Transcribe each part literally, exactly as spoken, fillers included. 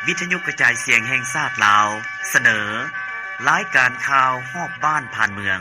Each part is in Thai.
วิทยุกระจายเสียงแห่งชาติลาวเสนอรายการข่าวฮอบบ้านผ่านเมือง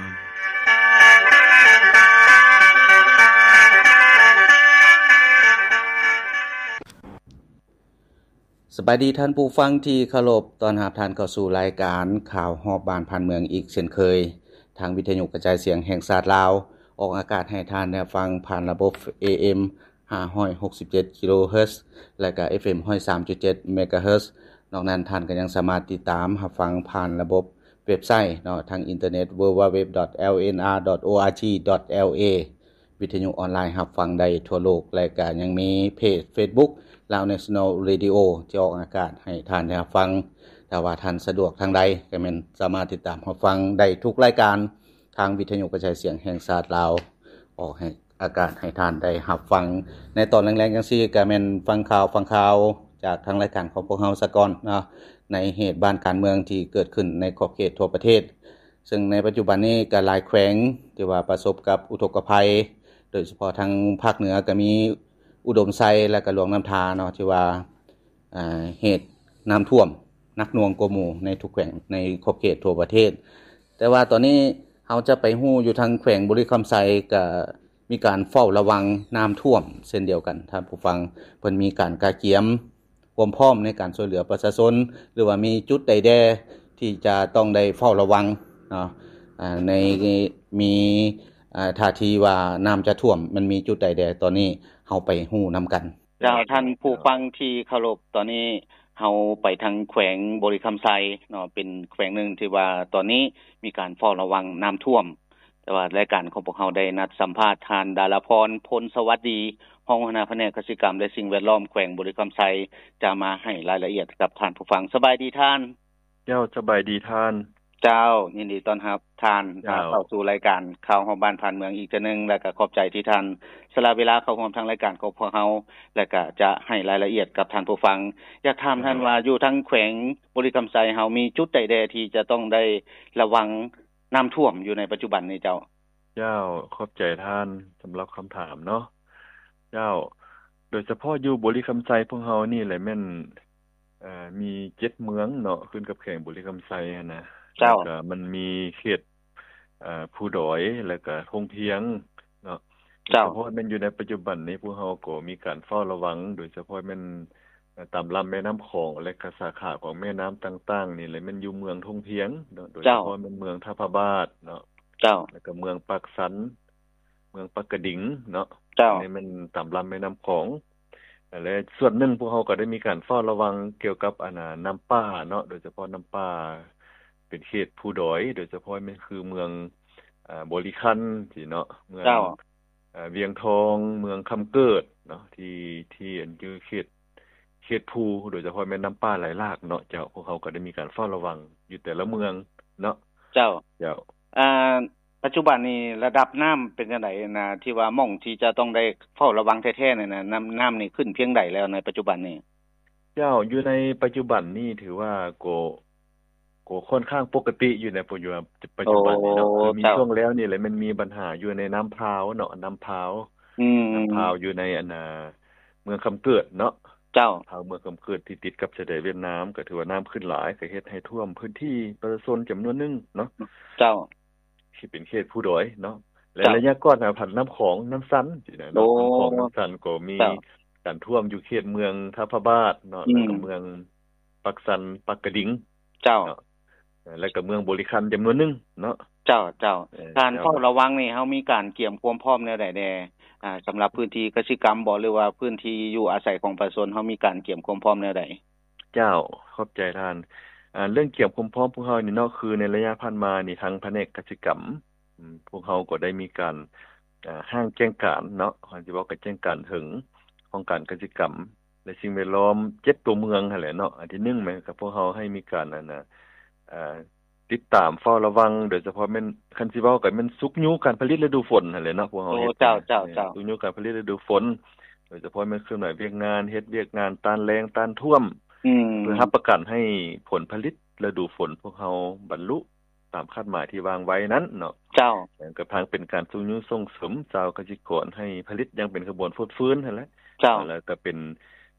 สบายดีท่านผู้ฟังที่เคารพต้อนรับท่านเข้าสู่รายการข่าวฮอบบ้านผ่านเมืองอีกเช่นเคยทางวิทยุกระจายเสียงแห่งชาติลาวออกอากาศให้ท่านได้ฟังผ่านระบบ เอ เอ็ม ห้าร้อยหกสิบเจ็ด กิโลเฮิรตซ์และก็ เอฟ เอ็ม หนึ่งร้อยสามจุดเจ็ด เมกะเฮิรตซ์นอกนั้นท่านก็ยังสามารถติดตามรับฟังผ่านระบบเว็บไซต์เนาะทางอินเทอร์เน็ต ดับเบิลยู ดับเบิลยู ดับเบิลยู ดอท แอล เอ็น อาร์ ดอท โอ อาร์ จี ดอท แอล เอ วิทยุออนไลน์รับฟังได้ทั่วโลกและก็ยังมีเพจ Facebook Lao National Radio ที่ออกอากาศให้ท่านได้รับฟังถ้าว่าท่านสะดวกทางใดก็แม่นสามารถติดตามรับฟังได้ทุกรายการทางวิทยุกระจายเสียงแห่งชาติลาวออกให้อากาศให้ท่านได้รับฟังในตอนแรงๆจังซี่ก็แม่นฟังข่าวฟังข่าวจากทางรายการของพวกเฮาซะก่อนเนาะในเหตุบ้านการเมืองที่เกิดขึ้นในขอบเขตทั่วประเทศซึ่งในปัจจุบันนี้ก็หลายแขวงที่ว่าประสบกับอุทกภัยโดยเฉพาะทางภาคเหนือก็มีอุดมไซและก็หลวงน้ำทาเนาะที่ว่าอ่าเหตุน้ำท่วมหนักหน่วงกว่าหมู่ในทุกแขวงในขอบเขตทั่วประเทศแต่ว่าตอนนี้เฮาจะไปฮู้อยู่ทางแขวงบุรีคำไซก็มีการเฝ้าระวังน้ำท่วมเช่นเดียวกันท่านผู้ฟังเพิ่นมีการกาเกียมความพร้อมในการช่วยเหลือประชาชนหรือว่ามีจุดใดแดที่จะต้องได้เฝ้าระวังเนาะอ่าในมีอ่าท่าทีว่าน้ำจะท่วมมันมีจุดใดแดตอนนี้เฮาไปฮู้นํากันเจ้าท่านผู้ฟังที่เคารพตอนนี้เฮาไปทางแขวงบริคำไซเนาะเป็นแขวงนึงที่ว่าตอนนี้มีการเฝ้าระวังน้ำท่วมแต่ว่ารายการของพวกเฮาได้นัดสัมภาษณ์ท่านดาราพรพลสวัสดีรองหัวหน้าแผนกกสิกรรมและสิ่งแวดล้อมแขวงบริคำไซจะมาให้รายละเอียดกับท่านผู้ฟังสบายดีท่านเจ้าสบายดีท่านเจ้ายินดีต้อนรับท่านเข้าสู่รายการข่าวฮอบบ้านผ่านเมืองอีกเทื่อนึงและก็ขอบใจที่ท่านสละเวลาเข้าร่วมทางรายการของพวกเฮาและก็จะให้รายละเอียดกับท่านผู้ฟังอยากถามท่านว่าอยู่ทางแขวงบริคำไซเฮามีจุดใดแดที่จะต้องได้ระวังน้ำท่วมอยู่ในปัจจุบันนี้เจ้าเจ้าขอบใจท่านสำหรับคำถามเนาะเจ้าโดยเฉพาะอยู่บริคำไซพวกเฮานี่แหละแม่นเอ่อมีเจ็ดเมืองเนาะขึ้นกับแขวงบริคำไซนะเจ้าก็มันมีเขตเอ่อภูดอยแล้วก็ทงเทียงเนาะเจ้าเฉพาะมันอยู่ในปัจจุบันนี้พวกเฮาก็มีการเฝ้าระวังโดยเฉพาะมันตามลำแม่น้ำของและก็สาขาของแม่น้ำต่างๆนี่แหละมันอยู่เมืองทงเทียงเนาะโดยเฉพาะมันเมืองท่าพระบาทเนาะเจ้าแล้วก็เมืองปักสันเมืองปักกระดิ่งเนาะเจ้านี่มันตามลำแม่น้ำของและส่วนนึงพวกเฮาก็ได้มีการเฝ้าระวังเกี่ยวกับอันน่ะน้ำป่าเนาะโดยเฉพาะน้ำป่าเป็นเขตภูดอยโดยเฉพาะมันคือเมืองอ่าบริคันที่เนาะเมืองอ่าเวียงทองเมืองคำเกิดเนาะที่ที่อันอยู่เขตเขตภูโดยเฉพาะแม่น้ำป่าไหลหลากเนาะเจ้าพวกเฮาก็ได้มีการเฝ้าระวังอยู่แต่ละเมืองเนาะเจ้าเจ้าอ่าปัจจุบันนี้ระดับน้ำเป็นจังได๋นะที่ว่าม่องที่จะต้องได้เฝ้าระวังแท้ๆนี่นะน้ำน้ำนี่ขึ้นเพียงใดแล้วในปัจจุบันนี้เจ้าอยู่ในปัจจุบันนี้ถือว่าก็ก็ค่อนข้างปกติอยู่ในปัจจุบันปัจจุบันนี้เนาะมีช่วงแล้วนี่แหละมันมีปัญหาอยู่ในน้ำพร้าวเนาะน้ำพร้าวอืมน้ำพร้าวอยู่ในอันน่ะเมืองคำเกิดเนาะเจ้าทางเมืองคำเกิดที่ติดกับชายแดนเวียดนามก็ถือว่าน้ำขึ้นหลายก็เฮ็ดให้ท่วมพื้นที่ประชาชนจํานวนนึงเนาะเจ้าที่เป็นเขตภูดอยเนาะและระยะก่อนน่ะผันน้ำของน้ำซันสินะน้ำของน้ำซันก็มีการท่วมอยู่เขตเมืองท่าพระบาทเนาะแล้วก็เมืองปักสันปักกระดิ่งเจ้าแล้วก็เมืองบริคันจํานวนนึงเนาะเจ้าเจ้าการเฝ้าระวังนี่เฮามีการเตรียมความพร้อมแนวใดแน่อ่าสําหรับพื้นที่กสิกรรมบ่หรือว่าพื้นที่อยู่อาศัยของประชาชนเฮามีการเตรียมความพร้อมแนวใดเจ้าขอบใจท่านอ่าเรื่องเกี่ยวความพร้อมพวกเฮานี่เนาะคือในระยะผ่านมานี่ทางแผนกกสิกรรมอืมพวกเฮาก็ได้มีการอ่าห้างแจ้งการเนาะว่าสิว่าก็แจ้งการถึงของการกสิกรรมและสิ่งแวดล้อมเจ็ดตัวเมืองนั่นแหละเนาะอันที่หนึ่งแม่นก็พวกเฮาให้มีการนั่นน่ะอ่าติดตามเฝ้าระวังโดยเฉพาะแม่นคันสิเว้าก็แม่นสุกยุการผลิตฤดูฝนนั่นแหละเนาะพวกเฮาเฮ็ดเจ้าๆๆสุกยุการผลิตฤดูฝนโดยเฉพาะแม่นเคลื่อนไหวเวียกงานเฮ็ดเวียกงานต้านแล้งต้านท่วมอืมเพื่อรับประกันให้ผลผลิตฤดูฝนพวกเฮาบรรลุตามคาดหมายที่วางไว้นั้นเนาะเจ้าก็ทางเป็นการสุกยุส่งเสริมชาวเกษตรกรให้ผลิตอย่างเป็นขบวนฟุดฟื้นนั่นแหละเจ้าแล้วก็เป็น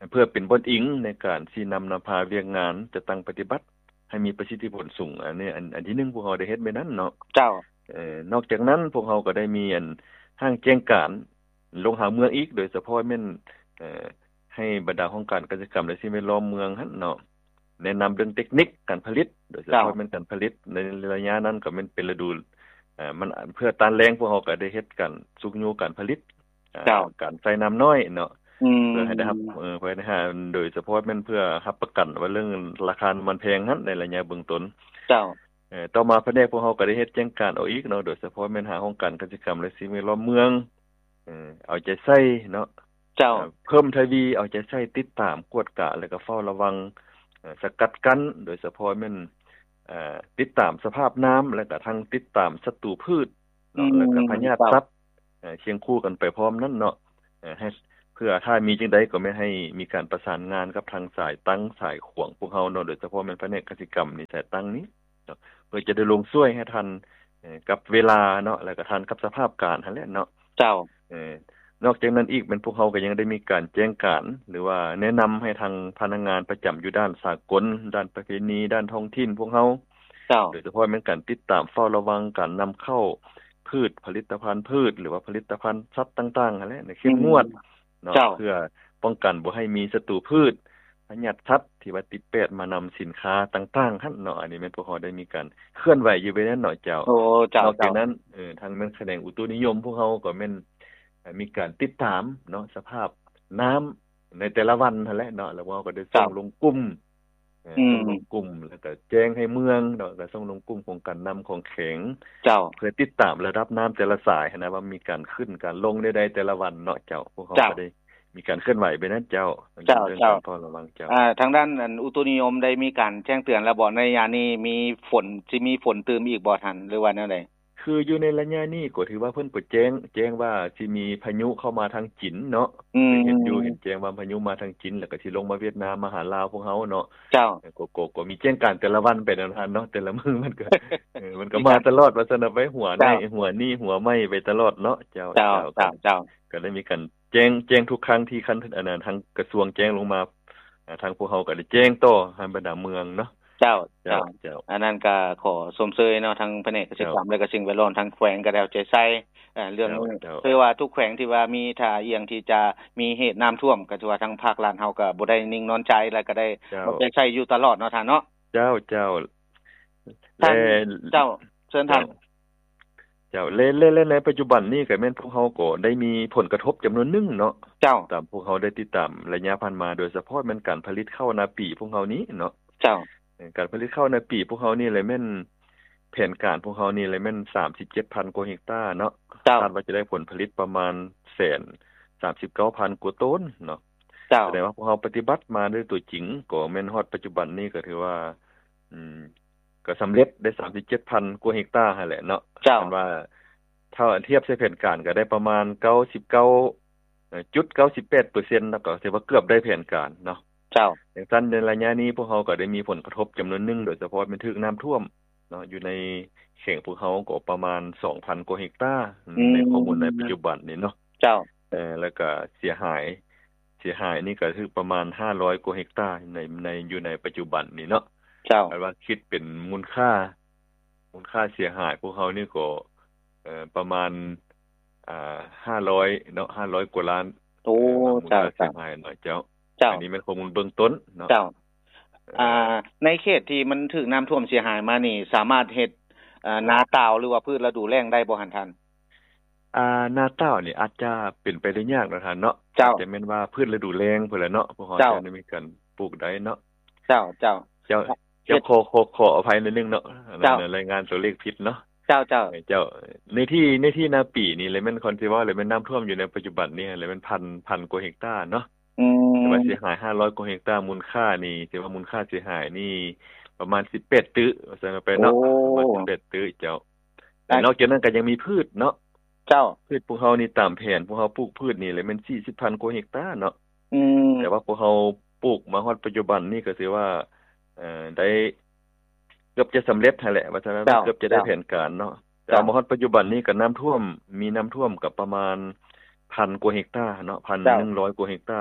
เพื่อเป็นบทอิงในการสินํานำพาเวียกงานจะตั้งปฏิบัติให้มีประสิทธิผลสูงอันนี้อันอันที่หนึ่งพวกเราได้เฮ็ดไปนั้นเนาะเจ้าเอ่อนอกจากนั้นพวกเราก็ได้มีอันห้างแจ้งการลงหาเมืองอีกโดยเฉพาะแม่นเอ่อให้บรรดาองค์การกิจกรรมและสิ่งแวดล้อมเมืองหั่นเนาะแนะนําเรื่องเทคนิคการผลิตโดยเฉพาะแม่นการผลิตในระยะนั้นก็แม่นเป็นฤดูเอ่อมันเพื่อต้านแล้งพวกเราก็ได้เฮ็ดการสุกอยู่การผลิตการใส่น้ําน้อยเนาะเพื่อให้ได้รับเอ่อเพื่อให้ได้โดยเฉพาะแม่นเพื่อรับประกันว่าเรื่องราคามันแพงหั่นในระยะเบื้องต้นเจ้าเอ่อต่อมาแผนกพวกเราก็ได้เฮ็ดแจ้งการเอาอีกเนาะโดยเฉพาะแม่นหาองค์การกิจกรรมและสิ่งแวดล้อมเมืองเอ่อเอาใจใส่เนาะเจ้าเพิ่มทวีเอาใจใส่ติดตามกวดกะแล้วก็เฝ้าระวังสกัดกั้นโดยเฉพาะแม่นเอ่อติดตามสภาพน้ําแล้วก็ทั้งติดตามศัตรูพืชเนาะแล้วก็พยาธิสัตว์เอ่อเคียงคู่กันไปพร้อมนั้นเนาะเอ่อให้เพื่อถ้ามีจังได๋ก็ไม่ให้มีการประสานงานกับทางสายตั้งสายขวงพวกเฮาเนาะโดยเฉพาะแม่นแผนกกสิกรรมนี่สายตั้งนี้เนาะเพื่อจะได้ลงช่วยให้ทันกับเวลาเนาะแล้วก็ทันกับสภาพการหั่นแหละเนาะเจ้าเอ่อนอกจากนั้นอีกเป็นพวกเฮาก็ยังได้มีการแจ้งการหรือว่าแนะนําให้ทางพนักงานประจําอยู่ด้านสากลด้านประเพณีด้านท้องถิ่นพวกเฮาเจ้าโดยเฉพาะแม่นการติดตามเฝ้าระวังการนําเข้าพืชผลิตภัณฑ์พืชหรือว่าผลิตภัณฑ์สัตว์ต่างๆนั่นแหละในเข้มงวดเนาะเพื่อป้องกันบ่ให้มีศัตรูพืชพยาธิสัตว์ที่ว่าติดแปดมานําสินค้าต่างๆหั่นเนาะอันนี้แม่นพวกเฮาได้มีการเคลื่อนไหวอยู่ไปนั้นเนาะเจ้าโอ้เจ้านอกจากนั้นเอ่อทางแม่นแสดงอุตุนิยมพวกเฮาก็แม่นมีการติดตามเนาะสภาพน้ําในแต่ละวันนั่นแหละเนาะแล้วเราก็ได้ส่งลงกลุ่มเอ่อลงกลุ่มแล้วก็แจ้งให้เมืองเนาะก็ส่งลงกลุ่มของการนําของแข็งเจ้าเพื่อติดตามระดับน้ําแต่ละสายนะว่ามีการขึ้นการลงใดๆแต่ละวันเนาะเจ้าพวกเฮาก็ได้มีการเคลื่อนไหวไปนั้นเจ้าเจ้าเจ้าเฝ้าระวังเจ้าอ่าทางด้านอุตุนิยมได้มีการแจ้งเตือนแล้วบ่ในระยะนี้มีฝนสิมีฝนเติมอีกบ่ทันหรือว่าแนวใดคืออยู่ในระยะนี้ก็ถือว่าเพิ่นก็แจ้งแจ้งว่าสิมีพายุเข้ามาทางจีนเนาะเห็นอยู่เห็นแจ้งว่าพายุมาทางจีนแล้วก็สิลงมาเวียดนามมาหาลาวพวกเฮาเนาะเจ้าก็ก็ก็มีแจ้งการแต่ละวันไปนั่นเนาะแต่ละมื้อมันก็เออมันก็มาตลอดว่าซั่นไว้หัวนี่หัวนี่หัวไม่ไปตลอดเนาะเจ้าเจ้าเจ้าก็ได้มีการแจ้งแจ้งทุกครั้งที่คันอันนั้นทางกระทรวงแจ้งลงมาทางพวกเฮาก็ได้แจ้งต่อให้บรรดาเมืองเนาะเจ้าเจ้าเจ้าอันนั้นก็ขอสมเสยเนาะทางแผนกกิจกรรมและก็สิ่งแวดล้อมทางแขวงก็ได้เอาใจใส่เอ่อเรื่องคือว่าทุกแขวงที่ว่ามีถ้าเอียงที่จะมีเหตุน้ําท่วมก็ถือว่าทางภาครัฐเฮาก็บ่ได้นิ่งนอนใจแล้วก็ได้เอาใจใส่อยู่ตลอดเนาะท่านเนาะเจ้าเจ้าและเจ้าเชิญท่านเจ้าเล่นๆในปัจจุบันนี้ก็แม่นพวกเฮาก็ได้มีผลกระทบจํานวนนึงเนาะเจ้าตามพวกเฮาได้ติดตามระยะผ่านมาโดยเฉพาะแม่นการผลิตข้าวนาปีพวกเฮานี้เนาะเจ้าการผลิตข้าวนาปีพวกเฮานี่เลยแม่นแผนการพวกเฮานี่เลยแม่น สามสิบเจ็ดพัน กว่าเฮกตาร์เนาะคาดว่าจะได้ผลผลิตประมาณ หนึ่งแสนสามสิบเก้าพัน กว่าต้นเนาะเจ้าแสดงว่าพวกเฮาปฏิบัติมาด้วยตัวจริงก็แม่นฮอดปัจจุบันนี้ก็ถือว่าอืมก็สําเร็จได้ สามสิบเจ็ดพัน กว่าเฮกตาร์หั่นแหละเนาะคันว่าถ้าเทียบใส่แผนการก็ได้ประมาณ เก้าสิบเก้าจุดเก้าสิบแปดเปอร์เซ็นต์ แล้วก็ถือว่าเกือบได้แผนการเนาะเจ้าอย่างซั่นในระยะนี้พวกเฮาก็ได้มีผลกระทบจํานวนนึงโดยเฉพาะเป็นถึกน้ําท่วมเนาะอยู่ในเขตพวกเฮาก็ประมาณ สองพัน กว่าเฮกตาร์ในข้อมูลในปัจจุบันนี้เนาะเจ้าเอ่อแล้วก็เสียหายเสียหายนี่ก็คือประมาณห้าร้อยกว่าเฮกตาร์ในในอยู่ในปัจจุบันนี้เนาะเจ้าแปลว่าคิดเป็นมูลค่ามูลค่าเสียหายพวกเฮานี่ก็เอ่อประมาณอ่าห้าร้อยเนาะห้าร้อยกว่าล้านโอ้เจ้าเจ้าเนาะเจ้าเจ้าอันนี้เป็นข้อมูลเบื้องต้นเนาะเจ้าอ่าในเขตที่มันถึกน้ําท่วมเสียหายมานี่สามารถเฮ็ดอ่านาตาวหรือว่าพืชฤดูแล้งได้บ่หั่นท่านอ่านาตาวนี่อาจจะเป็นไปได้ยากนะท่านเนาะจะแม่นว่าพืชฤดูแล้งพุ่นแหละเนาะพวกเฮาจะได้มีการปลูกได้เนาะเจ้าเจ้าเจ้าเจ้าขอขอขออภัยนิดนึงเนาะในรายงานตัวเลขผิดเนาะเจ้าเจ้าเจ้าในที่ในที่นาปีนี่เลยแม่นคอนสิว่าเลยแม่นน้ําท่วมอยู่ในปัจจุบันนี้เลยแม่น หนึ่งพัน กว่าเฮกตาร์เนาะอืมแต่ว่าเสียหายห้าร้อยกว่าเฮกตาร์มูลค่านี่ถือว่ามูลค่าเสียหายนี่ประมาณสิบแปดตึกว่าซั่นไปเนาะประมาณสิบแปดตึกเจ้านอกจากนั้นก็ยังมีพืชเนาะเจ้าพืชพวกเฮานี่ตามแผนพวกเฮาปลูกพืชนี่เลยแม่น สี่สิบพัน กว่าเฮกตาร์เนาะอืมแต่ว่าพวกเฮาปลูกมาฮอดปัจจุบันนี่ก็ถือว่าเอ่อได้เกือบจะสําเร็จนั่นแหละว่าซั่นเกือบจะได้แผนการเนาะแต่มาฮอดปัจจุบันนี้ก็น้ําท่วมมีน้ําท่วมกับประมาณ หนึ่งพัน กว่าเฮกตาร์เนาะ หนึ่งพันหนึ่งร้อย กว่าเฮกตาร์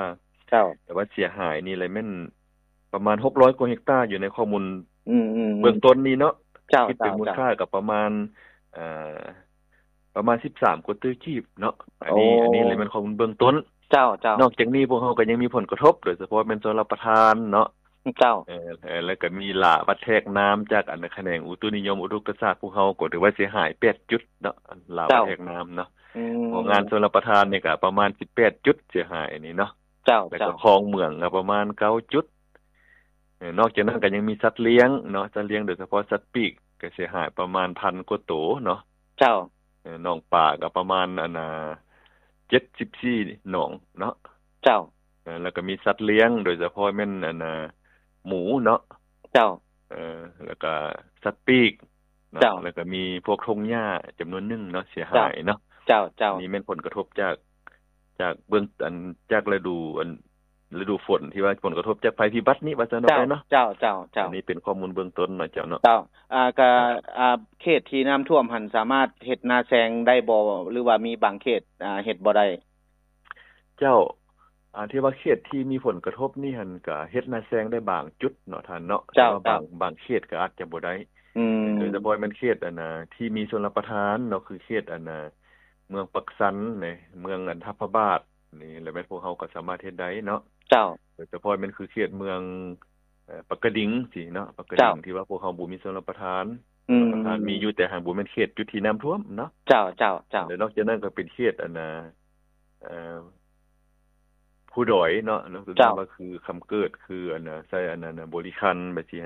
เจ้าแต่ว่าเสียหายนี่เลยแม่นประมาณหกร้อยกว่าเฮกตาร์อยู่ในข้อมูลอืมๆเบื้องต้นนี้เนาะเจ้าคิดเป็นมูลค่าก็ประมาณเอ่อประมาณสิบสามกว่าตื้อกีบเนาะอันนี้อันนี้เลยมันข้อมูลเบื้องต้นเจ้าๆนอกจากนี้พวกเฮาก็ยังมีผลกระทบโดยเฉพาะเป็นชลประทานเนาะเจ้าเออแล้วก็มีหล่าวัดแทกน้ำจากอันแขนงอุตุนิยมอุดมศาสตร์พวกเฮาก็ถือว่าเสียหายแปดจุดเนาะหล่าวัดแทกน้ำเนาะของงานชลประทานนี่ก็ประมาณสิบแปดจุดเสียหายนี่เนาะเจ้าแล้วก็คลองเมืองก็ประมาณเก้าจุดเออนอกจากนั้นก็ยังมีสัตว์เลี้ยงเนาะสัตว์เลี้ยงโดยเฉพาะสัตว์ปีกก็เสียหายประมาณ หนึ่งพัน กว่าโตเนาะเจ้าเออน้องป่าก็ประมาณอันน่ะเจ็ดสิบสี่หนองเนาะเจ้าเออแล้วก็มีสัตว์เลี้ยงโดยเฉพาะแม่นอันน่ะหมูเนาะเจ้าเออแล้วก็สัตว์ปีกเนาะแล้วก็มีพวกทงหญ้าจํานวนนึงเนาะเสียหายเนาะเจ้าๆนี่แม่นผลกระทบจากจากเบื้องอันจากฤดูอันฤดูฝนที่ว่าผลกระทบจากภัยพิบัตินี้ว่าซั่นเนาะเจ้าๆๆอันนี้เป็นข้อมูลเบื้องต้นเนาะเจ้าเนาะเจ้าอ่าก็อ่าเขตที่น้ําท่วมหั่นสามารถเฮ็ดนาแซงได้บ่หรือว่ามีบางเขตอ่าเฮ็ดบ่ได้เจ้าอ่าที่ว่าเขตที่มีผลกระทบนี่หั่นก็เฮ็ดนาแซงได้บางจุดเนาะท่านเนาะแต่ว่าบางบางเขตก็อาจจะบ่ได้อืมโดยเฉพาะมันเขตอันน่ะที่มีชลประทานเนาะคือเขตอันน่ะเมืองปักสันนี่เมืองอันทัพพระบาทนี่แล้วแม่นพวกเฮาก็สามารถเฮ็ดได้เนาะเจ้าโดยเฉพาะมันคือเขตเมืองเอ่อปักกระดิ่งสิเนาะปักกระดิ่งที่ว่าพวกเฮาบ่มีชลประทานอืมประทานมีอยู่แต่หางบ่แม่นเขตจุดที่น้ําท่วมเนาะเจ้าๆๆแล้วนอกจากนั้นก็เป็นเขตอันน่ะเอ่อผู้ดอยเนาะก็คือคําเกิดคืออันน่ะใส่อันนั้นน่ะบริคันแบบสิ